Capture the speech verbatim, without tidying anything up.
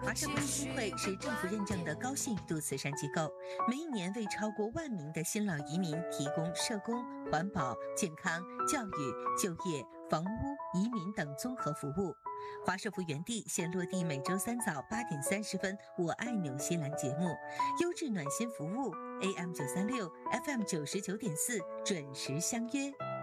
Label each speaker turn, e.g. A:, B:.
A: 华社会基金会是政府认证的高信誉度慈善机构，每一年为超过万名的新老移民提供社工、环保、健康、教育、就业、房屋、移民等综合服务。华社福园地现落地每周三早八点三十分，我爱纽西兰节目，优质暖心服务 ，A M 九三六 ，F M 九十九点四，准时相约。